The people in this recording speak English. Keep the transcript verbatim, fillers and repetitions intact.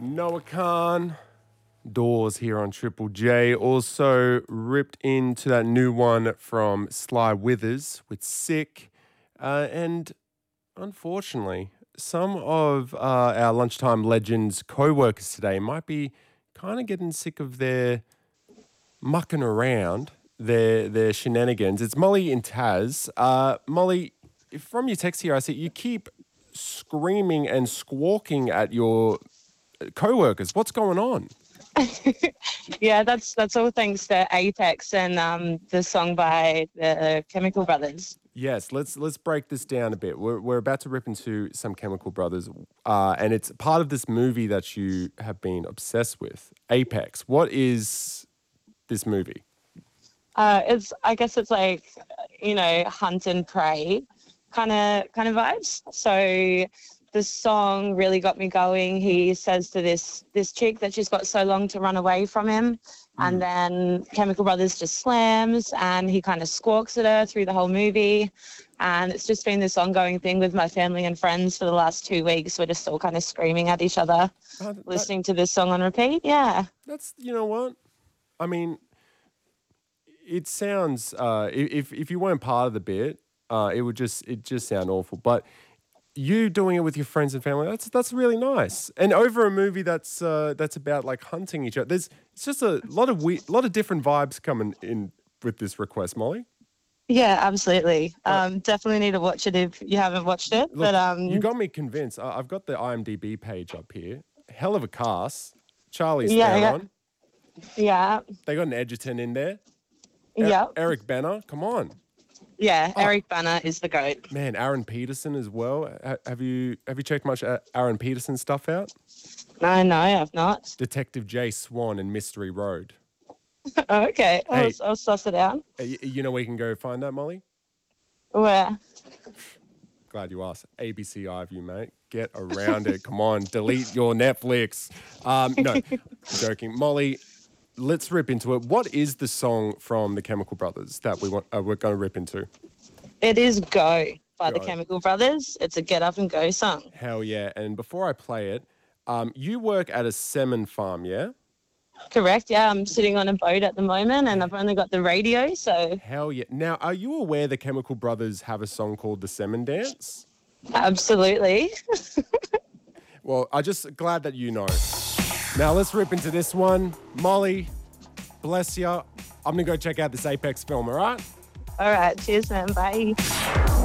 Noah Khan, Doors here on Triple J. Also ripped into that new one from Sly Withers with Sick. Uh, and unfortunately, some of uh, our Lunchtime Legends co-workers today might be kind of getting sick of their mucking around, their their shenanigans. It's Molly and Taz. Uh, Molly, from your text here, I see you keep screaming and squawking at your co-workers. What's going on? Yeah, that's that's all thanks to Apex and um, the song by the Chemical Brothers. Yes, let's let's break this down a bit. We're we're about to rip into some Chemical Brothers, uh, and it's part of this movie that you have been obsessed with, Apex. What is this movie? Uh, it's I guess it's like, you know, hunt and prey kind of kind of vibes. So the song really got me going. He says to this this chick that she's got so long to run away from him, mm. and then Chemical Brothers just slams, and he kind of squawks at her through the whole movie. And it's just been this ongoing thing with my family and friends for the last two weeks. We're just all kind of screaming at each other, uh, that, listening to this song on repeat. Yeah. That's, you know what? I mean, it sounds, uh, if if you weren't part of the bit, uh, it would just, it just sound awful. But you doing it with your friends and family, that's that's really nice. And over a movie that's uh, that's about like hunting each other. There's it's just a lot of we, lot of different vibes coming in with this request, Molly. Yeah, absolutely. Um, definitely need to watch it if you haven't watched it. Look, but um, you got me convinced. I, I've got the I M D B page up here. Hell of a cast. Charlie's yeah, yeah. on. Yeah. They got an Edgerton in there. Er- yeah. Eric Banner, come on. Yeah, oh. Eric Banner is the GOAT. Man, Aaron Peterson as well. Have you have you checked much Aaron Peterson stuff out? No, no, I've not. Detective Jay Swan in Mystery Road. Oh, okay, I'll, hey, I'll suss it out. You know where you can go find that, Molly? Where? Glad you asked. A B C iView, mate. Get around it. Come on, delete your Netflix. Um, no, I'm joking. Molly, let's rip into it. What is the song from the Chemical Brothers that we want? Uh, we're going to rip into? It is Go by Go. the Chemical Brothers. It's a get up and go song. Hell yeah. And before I play it, um, you work at a salmon farm, yeah? Correct, yeah. I'm sitting on a boat at the moment and I've only got the radio, so... Hell yeah. Now, are you aware the Chemical Brothers have a song called The Salmon Dance? Absolutely. Well, I'm just glad that you know. Now, let's rip into this one. Molly, bless you. I'm going to go check out this Apex film, all right? All right. Cheers, man. Bye.